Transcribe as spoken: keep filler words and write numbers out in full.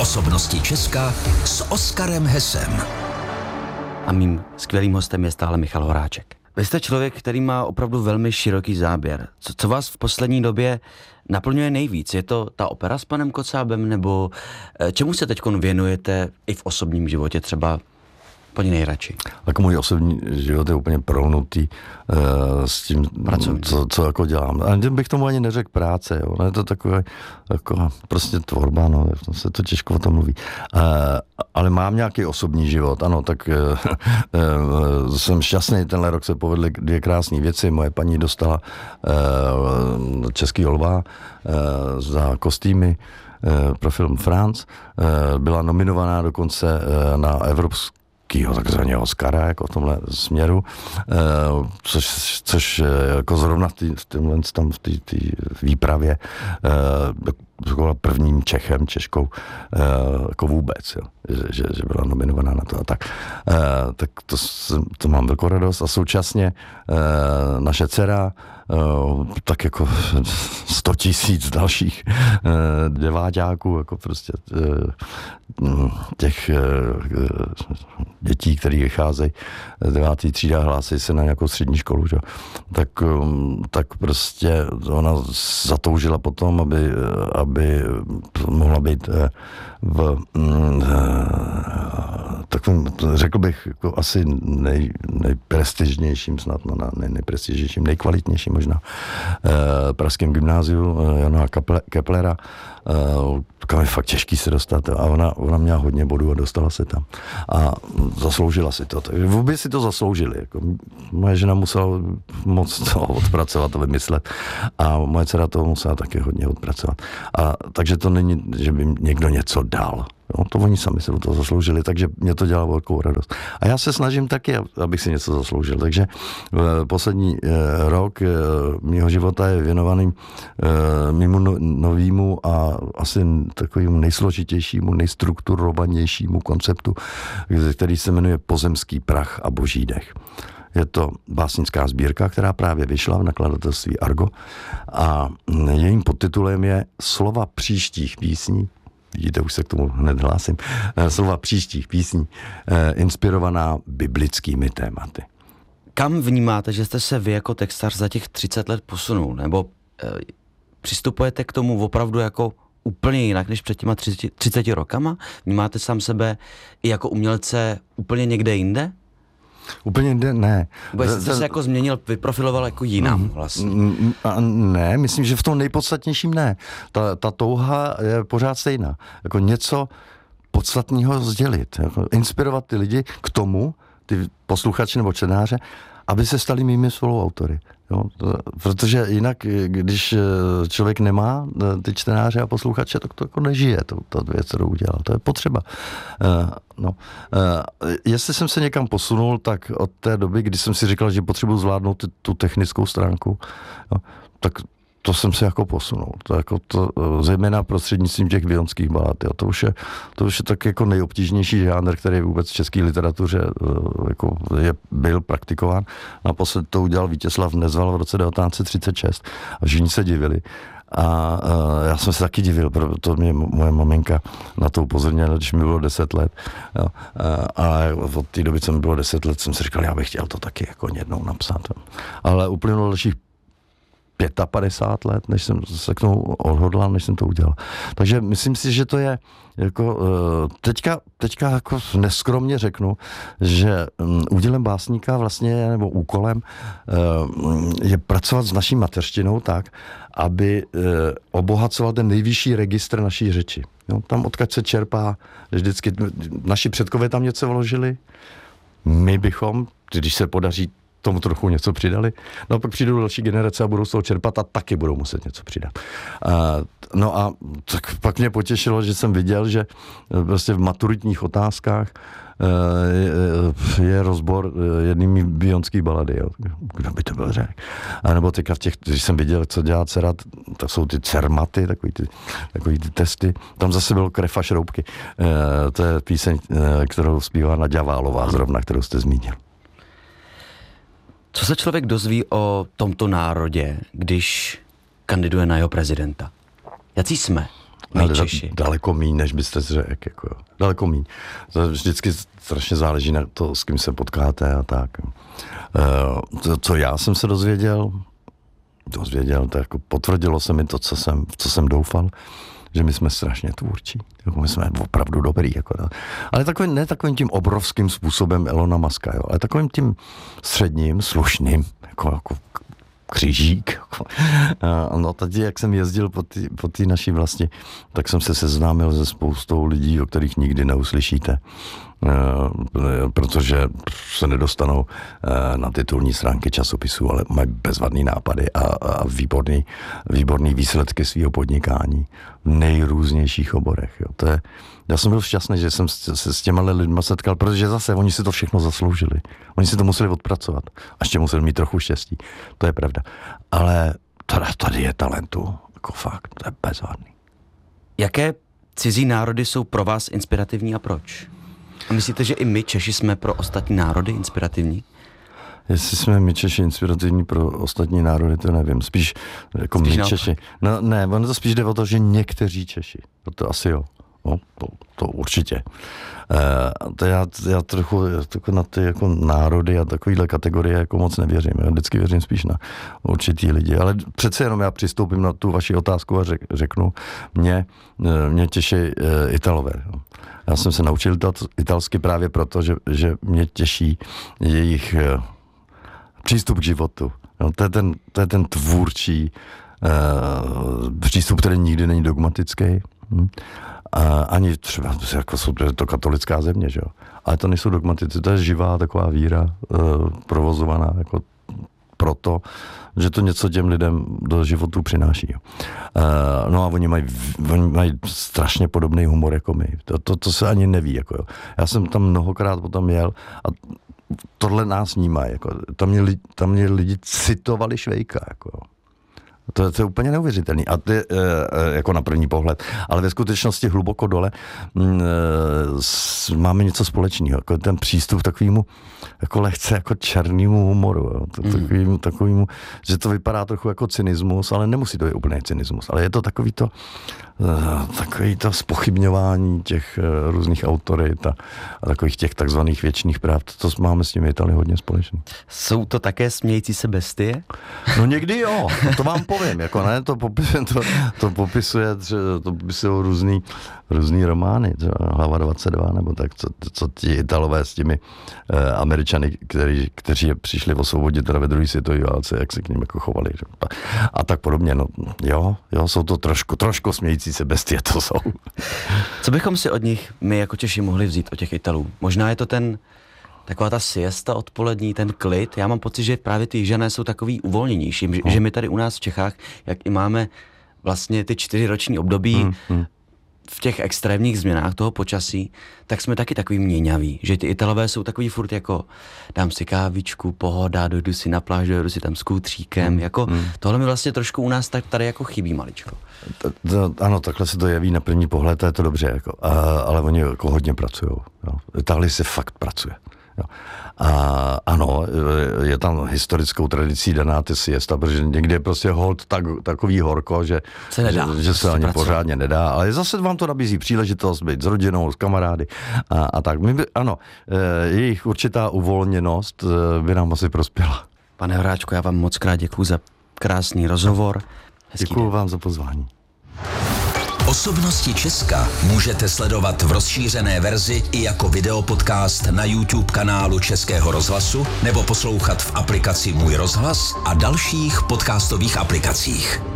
Osobnosti Česka s Oskarem Hesem. A mým skvělým hostem je stále Michal Horáček. Vy jste člověk, který má opravdu velmi široký záběr. Co, co vás v poslední době naplňuje nejvíc? Je to ta opera s panem Kocábem, nebo čemu se teď věnujete i v osobním životě třeba úplně nejradši? Tak můj osobní život je úplně prolnutý uh, s tím, co, co jako dělám. A bych tomu ani neřekl práce, jo. No je to takové, jako prostě tvorba, no, se to těžko o tom mluví. Uh, ale mám nějaký osobní život, ano, tak uh, uh, jsem šťastný, tenhle rok se povedly dvě krásné věci. Moje paní dostala uh, Český lva uh, za kostýmy uh, pro film France. Uh, byla nominovaná dokonce uh, na Evropskou takzvaného Oscara, jako v tomhle směru, uh, což, což jako zrovna v témhle tam v té výpravě uh, byla prvním Čechem, Češkou, uh, jako vůbec, jo, že, že, že byla nominovaná na to a tak. Uh, tak to, to mám velkou radost a současně uh, naše dcera Uh, tak jako sto tisíc dalších uh, deváťáků, jako prostě uh, těch uh, dětí, které vycházejí z devátý třída, hlásí se na nějakou střední školu, že? Tak, um, tak prostě ona zatoužila potom, aby, aby mohla být uh, v uh, takovým, řekl bych, jako asi nej, nejprestižnějším, snad no, nej, nejprestižnějším, nejkvalitnějším možná uh, pražském gymnáziu uh, Jana Keplera. Uh, kam je fakt těžký se dostat a ona, ona měla hodně bodů a dostala se tam. A zasloužila si to. Takže vůbec si to zasloužili. Jako, moje žena musela moc toho odpracovat a vymyslet a moje dcera toho musela taky hodně odpracovat. A takže to není, že by někdo něco dal. Jo, to oni sami se do toho zasloužili, takže mě to dělalo velkou radost. A já se snažím taky, abych si něco zasloužil. Takže poslední rok mýho života je věnovaný mému novýmu a asi takovému nejsložitějšímu, nejstrukturovanějšímu konceptu, který se jmenuje Pozemský prach a boží dech. Je to básnická sbírka, která právě vyšla v nakladatelství Argo a jejím podtitulem je Slova příštích písní. Vidíte, už se k tomu hned hlásím. Slova příštích písní, inspirovaná biblickými tématy. Kam vnímáte, že jste se vy jako textař za těch třicet let posunul? Nebo e, přistupujete k tomu opravdu jako úplně jinak než před těma třiceti rokama? Vnímáte sám sebe i jako umělce úplně někde jinde? Úplně jinde, ne. Vůbec jste se jako změnil, vyprofiloval jako jinam vlastně. Ne, myslím, že v tom nejpodstatnějším ne. Ta, ta touha je pořád stejná. Jako něco podstatného sdělit. Jako inspirovat ty lidi k tomu, ty posluchači nebo čtenáře, aby se stali mými spoluautory. Jo, to, protože jinak, když člověk nemá ty čtenáře a posluchače, tak to jako nežije, to, to věc, kterou udělal. To je potřeba. Uh, no. uh, jestli jsem se někam posunul, tak od té doby, kdy jsem si říkal, že potřebuji zvládnout ty, tu technickou stránku, no, tak to jsem se jako posunul. To jako to, zejména prostřednictvím těch vionských balad. Jo. To, už je, to už je tak jako nejobtížnější žánr, který vůbec v české literatuře jako je, byl praktikován. Naposled to udělal Vítězslav Nezval v roce devatenáct set třicet šest a všichni se divili. A uh, já jsem se taky divil, protože mě moje maminka na to upozornila, když mi bylo deset let. Jo. A, a od té doby, co mi bylo deset let, jsem si říkal, já bych chtěl to taky jako jednou napsat. Jo. Ale uplynulo dalších padesát pět let, než jsem se k tomu odhodlal, než jsem to udělal. Takže myslím si, že to je jako teďka, teďka jako neskromně řeknu, že údělem básníka vlastně, nebo úkolem je pracovat s naší mateřštinou tak, aby obohacoval ten nejvyšší registr naší řeči. Jo, tam odkud se čerpá, vždycky naši předkové tam něco vložili, my bychom, když se podaří tomu trochu něco přidali. No a pak přijdou další generace a budou z toho čerpat a taky budou muset něco přidat. Uh, no a tak pak mě potěšilo, že jsem viděl, že prostě v maturitních otázkách uh, je, je rozbor jednými bionských balady. Jo. Kdo by to byl řekl? A nebo teďka v těch, když jsem viděl, co dělá dcera, tak jsou ty cermaty, takový ty, takový ty testy. Tam zase bylo Krev a šroubky. Uh, to je píseň, uh, kterou zpívá Naďa Válová zrovna, kterou jste zmínil. Co se člověk dozví o tomto národě, když kandiduje na jeho prezidenta? Jací jsme? Nejčeši. Daleko míň, než byste řekl. Jako, daleko míň. To vždycky strašně záleží na to, s kým se potkáte a tak. Uh, to, co já jsem se dozvěděl, dozvěděl, to jako potvrdilo se mi to, co jsem, co jsem doufal, že my jsme strašně tvůrčí. Jako my jsme opravdu dobrý. Jako, no. Ale takový, ne takovým tím obrovským způsobem Elona Muska, jo, ale takovým tím středním, slušným, jako, jako křížík. Jako. No teď, jak jsem jezdil po té po naší vlasti, tak jsem se seznámil se spoustou lidí, o kterých nikdy neuslyšíte, protože se nedostanou na titulní stránky časopisů, ale mají bezvadný nápady a, a výborný, výborný výsledky svého podnikání v nejrůznějších oborech. Jo. To je, já jsem byl šťastný, že jsem se s těma lidma setkal, protože zase oni si to všechno zasloužili. Oni si to museli odpracovat. A ještě museli mít trochu štěstí. To je pravda. Ale tady, tady je talentu. Jako fakt, to je bezvadný. Jaké cizí národy jsou pro vás inspirativní a proč? A myslíte, že i my Češi jsme pro ostatní národy inspirativní? Jestli jsme my Češi inspirativní pro ostatní národy, to nevím. Spíš jako spíš my naopak. Češi. No ne, ono to spíš jde o to, že někteří Češi. To, to asi jo. No, to, to určitě. Uh, to já, já trochu, trochu na ty jako národy a takovýhle kategorie jako moc nevěřím. Já vždycky věřím spíš na určitý lidi. Ale přece jenom já přistoupím na tu vaši otázku a řek, řeknu, mě, mě těší uh, Italové. Já jsem se naučil italsky právě proto, že, že mě těší jejich uh, přístup k životu. No, to, je ten, to je ten tvůrčí uh, přístup, který nikdy není dogmatický. Hm? A ani třeba, jako jsou to katolická země, že jo. Ale to nejsou dogmatici, to je živá taková víra, e, provozovaná jako proto, že to něco těm lidem do životu přináší. Jo. E, no a oni mají, oni mají strašně podobný humor jako my. To, to, to se ani neví. Jako, jo. Já jsem tam mnohokrát potom jel a tohle nás vnímají. Jako. Tam, mě, tam mě lidi citovali Švejka. Jako, jo. To, to je úplně neuvěřitelný. A ty, e, jako na první pohled. Ale ve skutečnosti hluboko dole m, e, s, máme něco společného. Jako ten přístup takovému jako lehce jako černému humoru. Jo. To, takovýmu, takovýmu, že to vypadá trochu jako cynismus, ale nemusí to být úplně cynismus. Ale je to takový to, e, takový to zpochybňování těch e, různých autorit a, a takových těch takzvaných věčných pravd. To máme s těmi Italy hodně společný. Jsou to také smějící se bestie? No někdy jo, to vám povím, jako ne, to popisuje, to, to popisuje, to popisují různý, různý romány, třeba Hlava dvacet dva, nebo tak, co, co ti Italové s těmi eh, Američany, který, kteří přišli osvobodit ve druhé světové válce, jak se k ním jako chovali. A tak podobně, no jo, jo, jsou to trošku, trošku smějící se bestie, to jsou. Co bychom si od nich my jako Češi mohli vzít, od těch Italů? Možná je to ten taková ta siesta odpolední, ten klid. Já mám pocit, že právě ty Jižané jsou takový uvolněnější, že, že my tady u nás v Čechách, jak i máme vlastně ty čtyři roční období hmm, hmm. v těch extrémních změnách toho počasí, tak jsme taky takový měňaví, že ty Italové jsou takový furt jako dám si kávičku, pohoda, dojdu si na pláž, dojdu si tam s kůtříkem, hmm, jako hmm. tohle mi vlastně trošku u nás tak tady jako chybí maličko. To, to, ano, takhle se to jeví na první pohled, to je to dobře, jako, a, ale oni jako hodně pracují. Italii se fakt pracuje. Jo. A ano, je tam historickou tradicí daná ty siesta, protože někdy je prostě hold tak, takový horko, že se, nedá, že, že se ani pracovat. Pořádně nedá, ale zase vám to nabízí příležitost být s rodinou, s kamarády a, a tak. My by, ano, jejich určitá uvolněnost by nám asi prospěla. Pane Horáčku, já vám moc krát děkuju za krásný rozhovor. Hezký děkuju den. Vám za pozvání. Osobnosti Česka můžete sledovat v rozšířené verzi i jako videopodcast na YouTube kanálu Českého rozhlasu nebo poslouchat v aplikaci Můj rozhlas a dalších podcastových aplikacích.